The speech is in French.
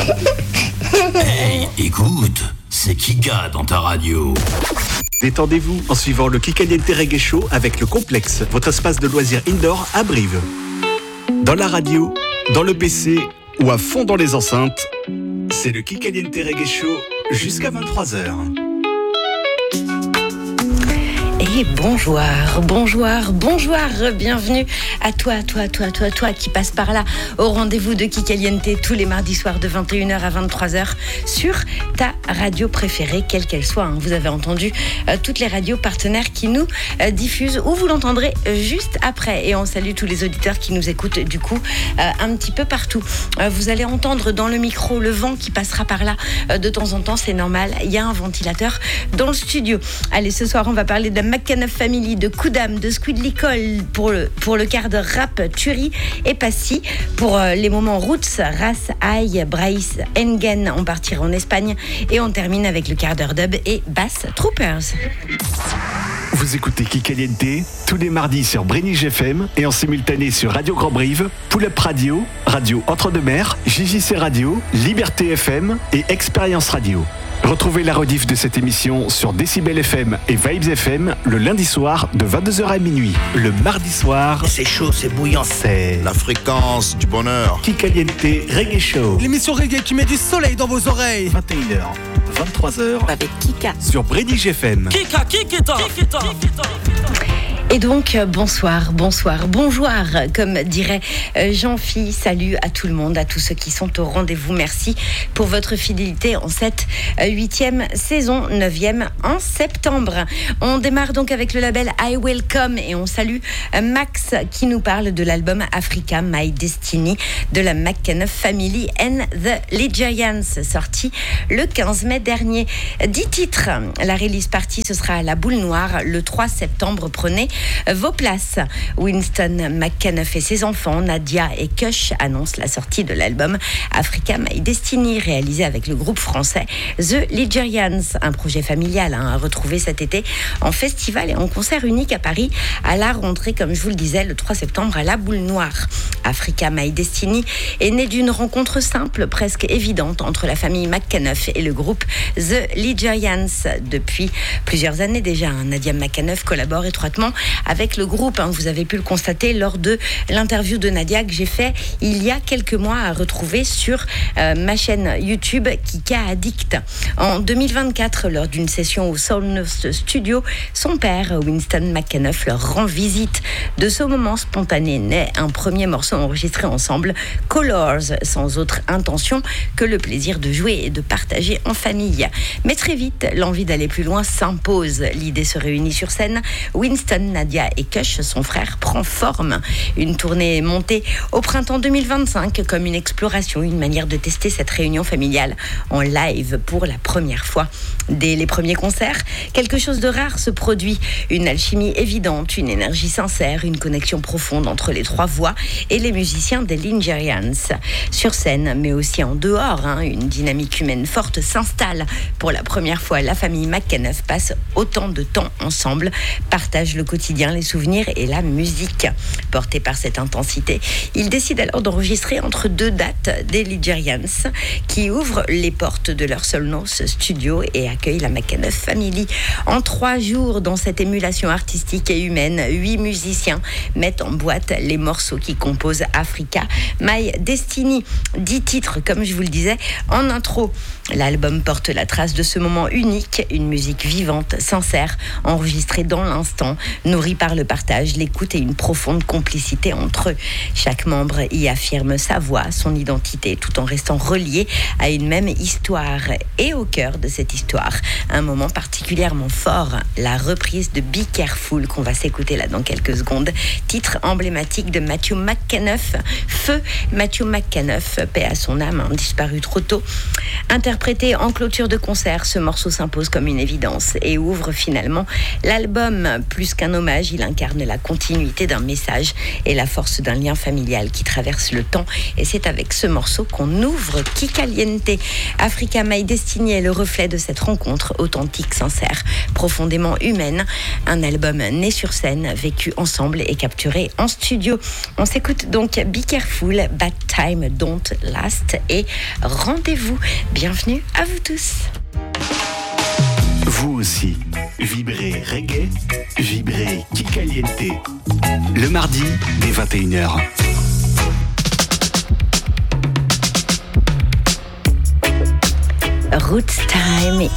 Hey, écoute, c'est Kika dans ta radio. Détendez-vous en suivant le Kikaliente Reggae Show avec le Complexe, votre espace de loisirs indoor à Brive. Dans la radio, dans le PC ou à fond dans les enceintes, c'est le Kikaliente Reggae Show jusqu'à 23h. Et bonjour, bienvenue à toi qui passe par là au rendez-vous de Kikaliente tous les mardis soirs de 21h à 23h sur ta radio préférée, quelle qu'elle soit. Vous avez entendu toutes les radios partenaires qui nous diffusent, ou vous l'entendrez juste après. Et on salue tous les auditeurs qui nous écoutent du coup un petit peu partout. Vous allez entendre dans le micro le vent qui passera par là de temps en temps, c'est normal, il y a un ventilateur dans le studio. Allez, ce soir on va parler de McAnuff Family, de Koudam, de Squidly Cole pour le quart de rap, Turi et Passy. Pour les moments Roots, Ras, Aïe, Bryce, Engen, on partira en Espagne et on termine avec le quart d'heure dub et Bass Troopers. Vous écoutez Kikaliente tous les mardis sur Brénige FM et en simultané sur Radio Grand Brive, Pull-Up Radio, Radio Entre-deux-Mers, JJC Radio, Liberté FM et Expérience Radio. Retrouvez la rediff de cette émission sur Décibel FM et Vibes FM le lundi soir de 22h à minuit. Le mardi soir, c'est chaud, c'est bouillant, c'est la fréquence du bonheur. Kikaliente Reggae Show. L'émission reggae qui met du soleil dans vos oreilles. 21h, 23h avec Kika sur Brénige FM. Kika. Et donc, bonsoir, comme dirait Jean-Phi. Salut à tout le monde, à tous ceux qui sont au rendez-vous. Merci pour votre fidélité en cette 8e saison, 9e en septembre. On démarre donc avec le label I Will Come et on salue Max qui nous parle de l'album Africa My Destiny de la McAnuff Family and the Ligerians, sorti le 15 mai dernier. 10 titres. La release party, ce sera à la Boule Noire le 3 septembre. Prenez vos places. Winston McAnuff et ses enfants, Nadia et Kush, annoncent la sortie de l'album Africa My Destiny, réalisé avec le groupe français The Ligerians, un projet familial à retrouver cet été en festival et en concert unique à Paris à la rentrée, comme je vous le disais, le 3 septembre à la Boule Noire. Africa My Destiny est né d'une rencontre simple, presque évidente, entre la famille McAnuff et le groupe The Ligerians. Depuis plusieurs années déjà, Nadia McAnuff collabore étroitement avec le groupe. Vous avez pu le constater lors de l'interview de Nadia que j'ai fait il y a quelques mois, à retrouver sur ma chaîne YouTube Kika Addict. En 2024, lors d'une session au Soulnost Studio, son père, Winston McAnuff, leur rend visite. De ce moment spontané naît un premier morceau enregistré ensemble, Colors, sans autre intention que le plaisir de jouer et de partager en famille. Mais très vite, l'envie d'aller plus loin s'impose. L'idée se réunit sur scène. Winston, Nadia et Kush, son frère, prend forme. Une tournée est montée au printemps 2025 comme une exploration, une manière de tester cette réunion familiale en live pour la première fois. Dès les premiers concerts, quelque chose de rare se produit. Une alchimie évidente, une énergie sincère, une connexion profonde entre les trois voix et les musiciens des Ligerians. Sur scène, mais aussi en dehors, une dynamique humaine forte s'installe. Pour la première fois, la famille McAnuff passe autant de temps ensemble, partage le quotidien, les souvenirs et la musique. Portés par cette intensité, ils décident alors d'enregistrer entre deux dates des Ligerians qui ouvrent les portes de leur Soulnost Studio et accueillent la McAnuff Family. En 3 jours, dans cette émulation artistique et humaine, 8 musiciens mettent en boîte les morceaux qui composent Africa My Destiny. 10 titres, comme je vous le disais en intro. L'album porte la trace de ce moment unique, une musique vivante, sincère, enregistrée dans l'instant, nourrie par le partage, l'écoute et une profonde complicité entre eux. Chaque membre y affirme sa voix, son identité, tout en restant relié à une même histoire. Et au cœur de cette histoire, un moment particulièrement fort, la reprise de Be Careful qu'on va s'écouter là dans quelques secondes, titre emblématique de Matthew McAnuff, feu Matthew McAnuff, paix à son âme, disparu trop tôt. Interprété en clôture de concert, ce morceau s'impose comme une évidence et ouvre finalement l'album. Plus qu'un hommage, il incarne la continuité d'un message et la force d'un lien familial qui traverse le temps. Et c'est avec ce morceau qu'on ouvre Kikaliente. Africa My Destiny est le reflet de cette rencontre authentique, sincère, profondément humaine. Un album né sur scène, vécu ensemble et capturé en studio. On s'écoute donc Be Careful, Bad Time Don't Last et Rendez-vous. Bienvenue à vous tous. Vous aussi, vibrez reggae, vibrez Kikaliente. Le mardi, dès 21h. Roots Time